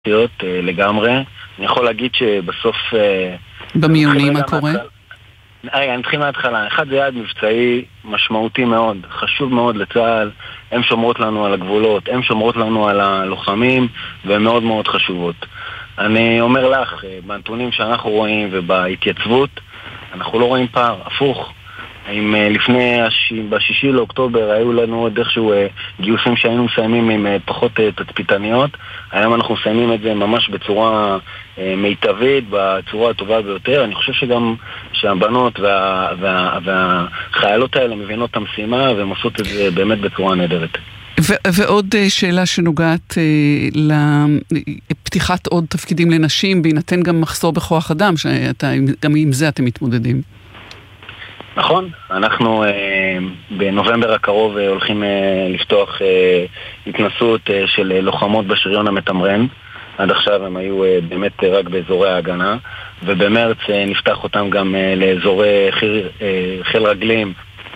לגמרי. אני יכול להגיד שבסוף... במיונים מה קורה? אני אתחיל מההתחלה. אחד, זה יעד מבצעי משמעותי מאוד, חשוב מאוד לצה"ל. הם שומרות לנו על הגבולות, הם שומרות לנו על הלוחמים, והן מאוד מאוד חשובות. אני אומר לך, בנתונים שאנחנו רואים ובהתייצבות, אנחנו לא רואים פער, הפוך. אם ב6 לאוקטובר היו לנו עוד איכשהו גיוסים שהיינו מסיימים עם פחות תצפיתניות, היום אנחנו מסיימים את זה ממש בצורה מיטבית, בצורה הטובה ביותר. אני חושב שגם שהבנות והחיילות האלה מבינות את המשימה והן עושות את זה באמת בצורה נהדרת. ועוד שאלה שנוגעת לפתיחת עוד תפקידים לנשים, בהינתן גם מחסור בכוח אדם, שגם עם זה אתם מתמודדים. נכון, אנחנו בנובמבר הקרוב הולכים לפתוח התנסות של לוחמות בשריון המתמרן. עד עכשיו הם היו באמת רק באזורי ההגנה, ובמרץ נפתח אותם גם לאזורי חיל רגלים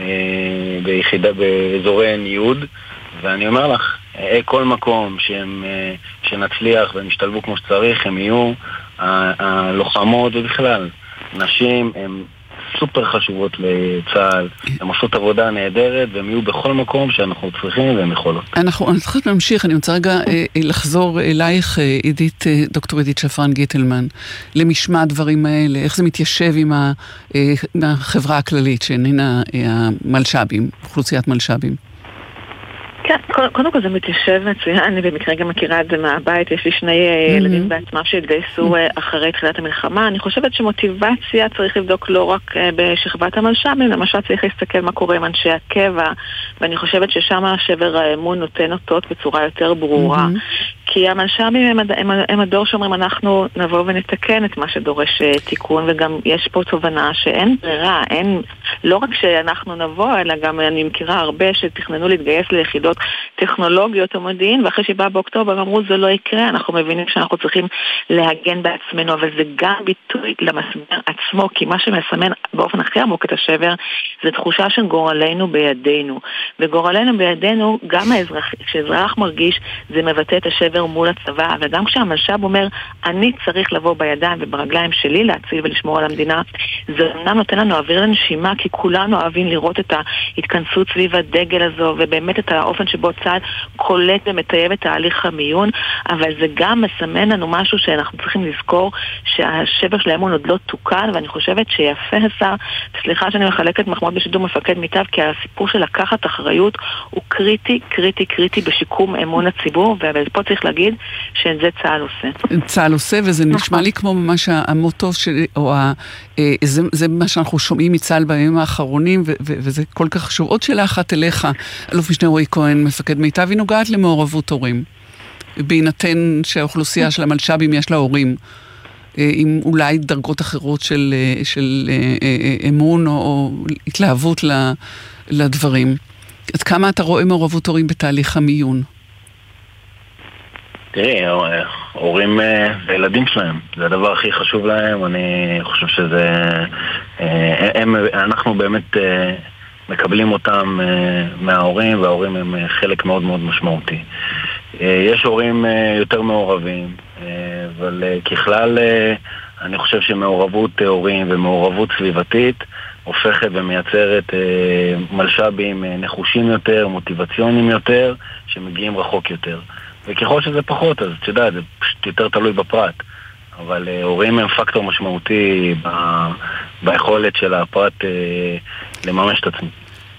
באזורי ניוד. ואני אומר לך, כל מקום שנצליח ונשתלבו כמו שצריך, הם יהיו הלוחמות, ובכלל נשים הם סופר חשובות לצה"ל, הם עושות עבודה נהדרת, והם יהיו בכל מקום שאנחנו צריכים והם יכולות. אנחנו צריכים להמשיך. אני רוצה רגע לחזור אלייך, דוקטור עידית שפרן גיטלמן, למשמע הדברים האלה, איך זה מתיישב עם החברה הכללית, שאיננה המלש"בים, אוכלוסיית מלש"בים. כן, קודם כל זה מתיישב מצוין, אני במקרה גם מכירה את זה מהבית, יש לי שני ילדים בעצמם שהתגייסו אחרי תחילת המלחמה. אני חושבת שמוטיבציה צריך לבדוק לא רק בשכבת המלש"בים, למשל צריך להסתכל מה קורה עם אנשי הקבע, ואני חושבת ששם השבר האמון נותן אותות בצורה יותר ברורה. כי המלש"בים הם הדור שאומרים אנחנו נבוא ונתקן את מה שדורש תיקון, וגם יש פה תובנה שאין ברירה, לא רק שאנחנו נבוא, אלא גם אני מכירה הרבה שתכננו להתגייס ליחידות טכנולוגיות ומודיעין, ואחרי שבא באוקטובר אמרו זה לא יקרה, אנחנו מבינים שאנחנו צריכים להגן בעצמנו, אבל זה גם ביטוי למסמר עצמו, כי מה שמסמן באופן הכי עמוק את השבר זה תחושה של גורלנו בידינו, וגורלנו בידינו גם כשאזרח מרגיש זה מבטא את השבר מול הצבא, וגם כשהמלש"ב אומר אני צריך לבוא בידיים וברגליים שלי להציל ולשמור על המדינה, זה אומנם נותן לנו אוויר לנשימה, כי כולנו אוהבים לראות את ההתכנסות סביב הדגל הזו, ובאמת את האופן שבו צה"ל קולט ומטייב את תהליך המיון, אבל זה גם מסמן לנו משהו שאנחנו צריכים לזכור שהשבר של האמון עוד לא תוקן, ואני חושבת שיפה השר, סליחה שאני מחלקת מחמוד בשידור מפקד מיטב, כי הסיפור של לקחת אחריות הוא קריטי, קריטי, קריטי בשיקום אמון הציבור, ופה צריך להגיד שאת זה צה"ל עושה. צה"ל עושה, וזה נשמע לי כמו ממש המוטו, זה מה שאנחנו שומעים מצה"ל בימים האחרונים, וזה כל כך חשוב. עוד שאלה אחת אליך, אלוף משנה רועי כהן, מפקד מיטב, היא נוגעת למעורבות הורים. בהינתן שהאוכלוסייה של המלש"בים יש לה הורים, עם אולי דרגות אחרות של אמון או התלהבות לדברים. עד כמה אתה רואה מעורבות הורים בתהליך המיון? תראי, הורים וילדים שלהם, זה הדבר הכי חשוב להם. אני חושב שזה... אנחנו באמת מקבלים אותם מההורים, וההורים הם חלק מאוד מאוד משמעותי. יש הורים יותר מעורבים, אבל ככלל אני חושב שמעורבות הורים ומעורבות סביבתית הופכת ומייצרת מלש"בים נחושים יותר, מוטיבציוניים יותר, שמגיעים רחוק יותר. וככל שזה פחות, אז אתה יודע, זה פשוט יותר תלוי בפרט. אבל הורים הם פקטור משמעותי ביכולת של הפרט לממש את עצמי.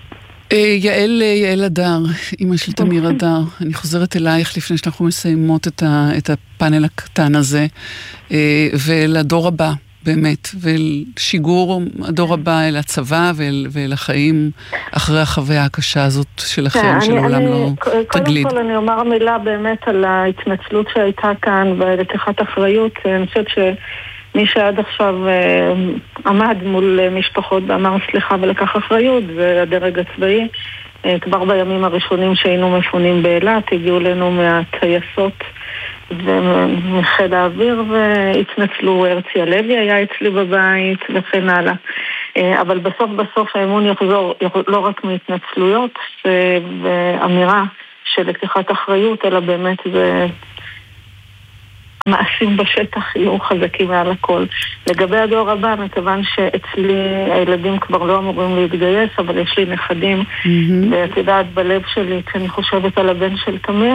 יעל אדר, אמא של תמיר אדר, אני חוזרת אלייך לפני שאנחנו מסיימות את הפאנל הקטן הזה, ולדור הבא, באמת, ולשיגור הדור הבא אל הצבא ואל החיים אחרי החוויה הקשה הזאת שלכם, שלעולם לא תגליד. קודם כל אני אומר מילה באמת על ההתנצלות שהייתה כאן ולקיחת אחריות. אני חושבת שמי שעד עכשיו עמד מול משפחות ואמר סליחה ולקח אחריות, זה הדרג הצבאי. כבר בימים הראשונים שהיינו מפונים באילת, הגיעו לנו מהטייסות ומחיל האוויר והתנצלו. הרצי הלוי היה אצלי בבית וכן הלאה. אבל בסוף האמון יחזור לא רק מהתנצלויות ואמירה של לקיחת אחריות, אלא באמת זה המעשים בשטח יהיו חזקים מעל הכל. לגבי הדור הבא, מכיוון שאצלי הילדים כבר לא אמורים להתגייס, אבל יש לי נכדים, ואת יודעת בלב שלי, כשאני חושבת על הבן של תמיר,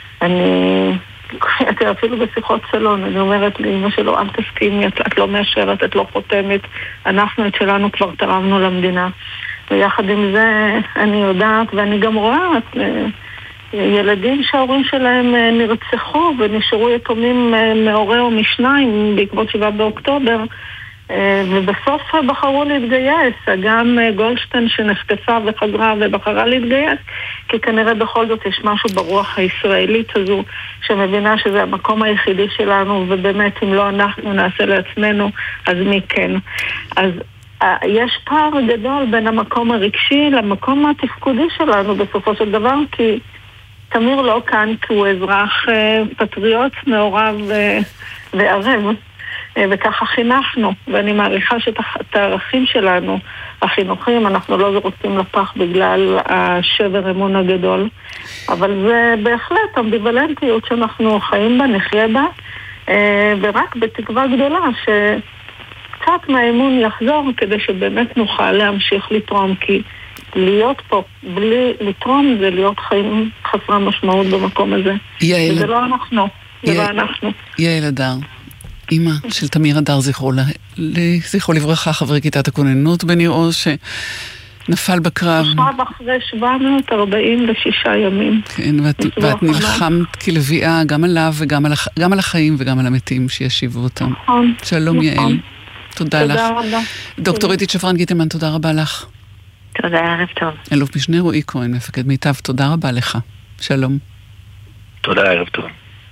אפילו בשיחות סלון, אני אומרת לאמא שלו, אל תסכימי, את לא מאשרת, את לא חותמת, אנחנו את שלנו כבר תרמנו למדינה. ויחד עם זה אני יודעת, ואני גם רואה ילדים שההורים שלהם נרצחו ונשארו יתומים מהורה או משניים בעקבות 7 באוקטובר, ובסוף בחרו להתגייס. גם גולדשטיין שנחטפה וחזרה ובחרה להתגייס, כי כנראה בכל זאת יש משהו ברוח הישראלית הזו שמבינה שזה המקום היחידי שלנו, ובאמת אם לא אנחנו נעשה לעצמנו, אז מי כן? אז יש פער גדול בין המקום הרגשי למקום התפקודי שלנו בסופו של דבר, כי תמיר לא כאן כי הוא אזרח פטריוט מעורב וערב, וככה חינכנו, ואני מעריכה שאת הערכים שלנו, החינוכים, אנחנו לא זורקים לפח בגלל השבר אמון הגדול, אבל זה בהחלט אמביוולנטיות שאנחנו חיים בה, נחיה בה, ורק בתקווה גדולה קצת מהאמון יחזור כדי שבאמת נוכל להמשיך לתרום, כי להיות פה בלי לתרום זה להיות חיים חסרי משמעות במקום הזה. זה לא אנחנו, זה לא אנחנו. יעל הדר, אמא של תמיר הדר, זכרו לברכה, חברי כיתת הכוננות בניר עוז שנפל בקרב. עכשיו אחרי 746 ימים. כן, ואת נלחמת כלביאה גם עליו וגם על החיים וגם על המתים שישיבו אותם. נכון. שלום יעל. תודה לך. רבה. דוקטור אידית שפרן גיטלמן, תודה רבה לך. תודה, ערב טוב. אלוף משנה רועי כהן, מפקד מיטב, תודה רבה לך. שלום. תודה, ערב טוב.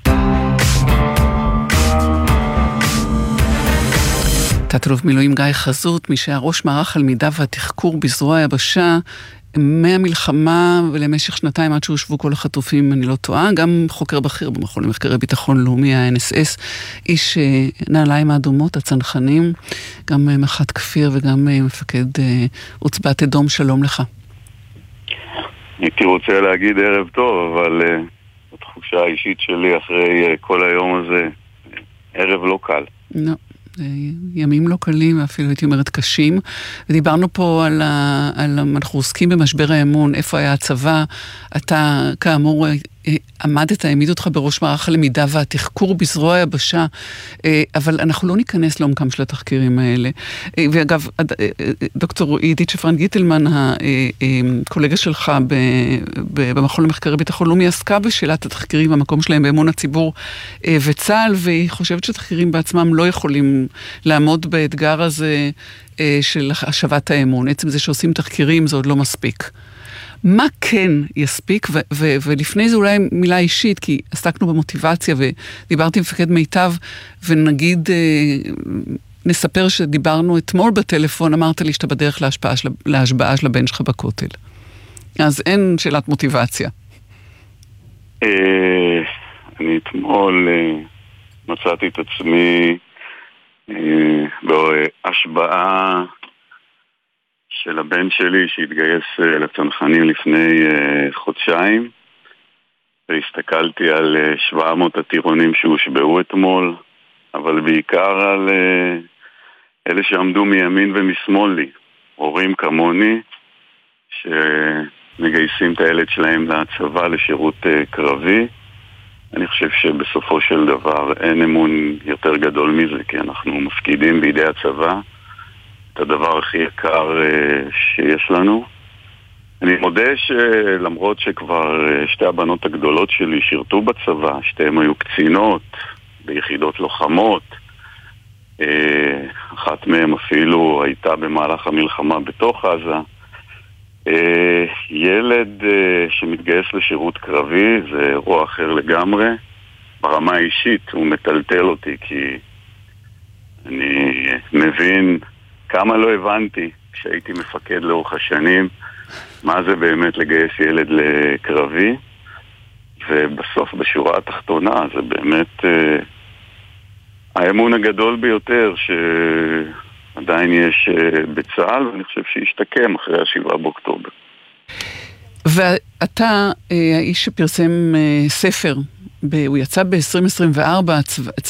תת-אלוף מילואים גיא חזות, מי שהיה ראש מערך הלמידה והתחקור בזרוע היבשה, מהמלחמה ולמשך 2 עד שהושבו כל החטופים, אני לא טועה, גם חוקר בכיר במכון למחקרי ביטחון לאומי, ה-NSS, איש נעליים האדומות, הצנחנים, גם מח"ט כפיר וגם מפקד עוצבת אדום, שלום לך. הייתי רוצה להגיד ערב טוב, אבל התחושה האישית שלי אחרי כל היום הזה, ערב לא קל. לא. ימים לא קלים, אפילו הייתי אומרת קשים, ודיברנו פה אנחנו עוסקים במשבר האמון, איפה היה הצבא, אתה כאמור העמיד אותך בראש מערך הלמידה והתחקור בזרוע היבשה, אבל אנחנו לא ניכנס לעומקם של התחקירים האלה. ואגב, דוקטור עידית שפרן גיטלמן, הקולגה שלך במכון למחקרי ביטחון לאומי, עסקה בשאלת התחקירים, המקום שלהם באמון הציבור וצה"ל, והיא חושבת שתחקירים בעצמם לא יכולים לעמוד באתגר הזה של השבת האמון. עצם זה שעושים תחקירים זה עוד לא מספיק. מה כן יספיק, ולפני זה אולי מילה אישית, כי עסקנו במוטיבציה ודיברתי עם מפקד מיטב, ונגיד נספר שדיברנו אתמול בטלפון, אמרת לי שאתה בדרך להשבעה של הבן שלך בכותל. אז אין שאלת מוטיבציה. אני אתמול מצאתי את עצמי בהשבעה של הבן שלי שהתגייס לצנחנים לפני חודשיים, והסתכלתי על 700 הטירונים שהושבעו אתמול, אבל בעיקר על אלה שעמדו מימין ומשמאל לי, הורים כמוני שמגייסים את הילד שלהם לצבא לשירות קרבי. אני חושב שבסופו של דבר אין אמון יותר גדול מזה, כי אנחנו מפקידים בידי הצבא את הדבר הכי יקר שיש לנו. אני מודה שלמרות שכבר 2 הבנות הגדולות שלי שירתו בצבא, 2 היו קצינות ביחידות לוחמות, אחת מהן אפילו הייתה במהלך המלחמה בתוך עזה, ילד שמתגייס לשירות קרבי זה אירוע אחר לגמרי. ברמה האישית הוא מטלטל אותי, כי אני מבין כמה לא הבנתי כשהייתי מפקד לאורך השנים מה זה באמת לגייס ילד לקרבי, ובסוף בשורה התחתונה זה באמת האמון הגדול ביותר שעדיין יש בצה"ל, ואני חושב שישתקם אחרי 7 באוקטובר. ואתה האיש שפרסם ספר, הוא יצא ב-2024,